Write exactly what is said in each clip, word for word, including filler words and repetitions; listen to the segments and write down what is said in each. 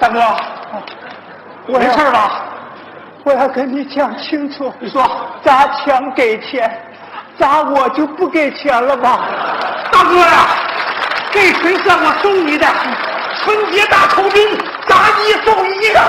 大哥， 我没事吧？ 我要跟你讲清楚。 你说， 砸枪给钱，砸我就不给钱了吧？ 大哥呀，这水是我送你的，春节大酬宾，砸一送一呀！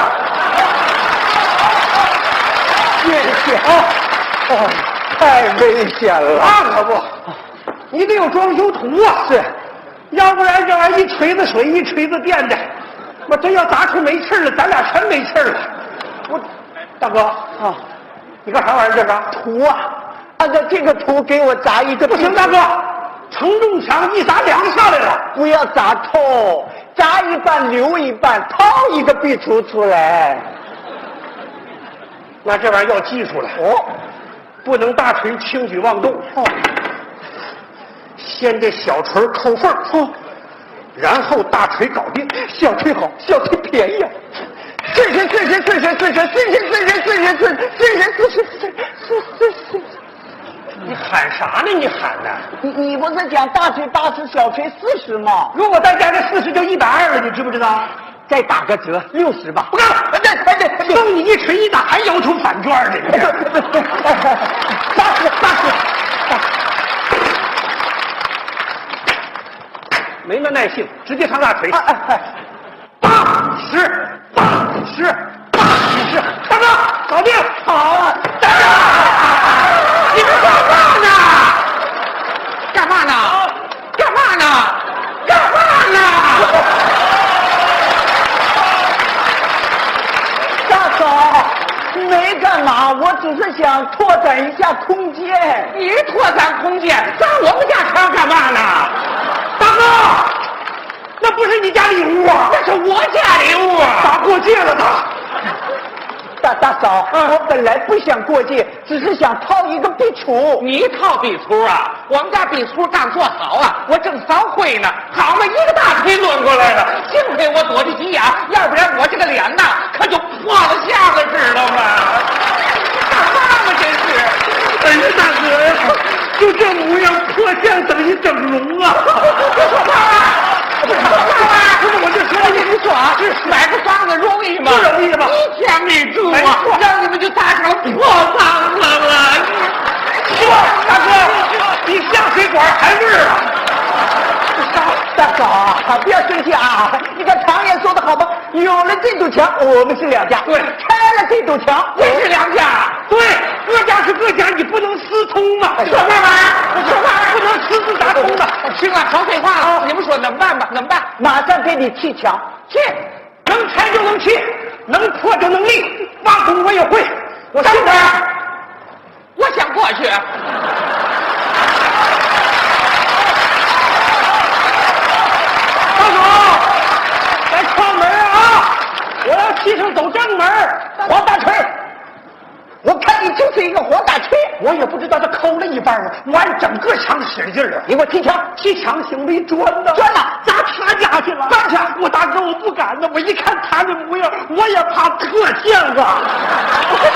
谢谢啊！哦，太危险了。 那可不，你得有装修图啊！ 是， 要不然这玩意儿一锤子水一锤子电的，我真要砸出煤气了，咱俩全没气了。我，大哥啊， 你干啥玩意儿？这个图啊，按照这个图给我砸一个。 不行，大哥，承重墙一砸两个下来了。 不要砸透，砸一半留一半，掏一个壁橱出来。 那这玩意儿要技术了哦， 不能大锤轻举妄动。 哦， 先这小锤扣缝， 哦， 然后大锤搞定。 小锤好，小锤便宜啊！四十四十四十四十四十四十四十四十四十四十四十四十。 你喊啥呢？你喊的？ 你你不是讲大锤八十，小锤四十吗？ 如果再加这四十就一百二了，你知不知道？ 再打个折，六十吧。 不干了， 对对对， 送你一锤一打，还要求返券呢？ 八十八十， 没那耐性，直接上大锤。 哎哎， 八十，八十，八十，大哥，搞定！ 好啊， 大哥，你们干嘛呢？ 干嘛呢？干嘛呢？ 干嘛呢？ 大嫂，没干嘛，我只是想拓展一下空间。 你拓展空间，砸我们家墙干嘛呢？ 大哥，那不是你家礼物啊， 那是我家礼物啊！ 咋过界了他？ 大大嫂，我本来不想过界，只是想套一个壁橱。 你套壁橱啊？我们家壁橱刚做好啊，我正扫灰呢，好嘛，一个大锤抡过来了，幸亏我躲得急眼，要不然我这个脸呐可就破了相了，知道吗？干嘛嘛，真是！ 哎呀，大哥呀，就这模样，破相等于整容啊！ 别说话啊！别说话啊！ 不是，我就说你， 你说啊，买个房子容易吗？ 不容易吧？ 一天没住啊， 哎让你们就砸成破房子了。 是吧，大哥，比下水管还味儿啊！ 大嫂啊，不要生气啊！你看常言说的好吧，有了这堵墙，我们是两家； 对， 拆了这堵墙， 我是两家。 对，各家是各家，你不能私通嘛。 说话吧，说话不能私自打通的。 行了，好废话了，你们说怎么办吧？怎么办？ 马上给你砌墙。 砌，能拆就能砌，能破就能立。挖孔我也会，我信他。 我想过去。 大总，来敲门啊！我要砌成走正门。 黄大锤，我看你就是一个黄大锤。 我也不知道他抠了一半啊，我按整个墙使劲了。 你给我砌墙， 砌墙行没砖呢？ 砖呢？ 砸他家去了。 搬去！ 我大哥，我不敢呢。我一看他的模样，我也怕特像啊。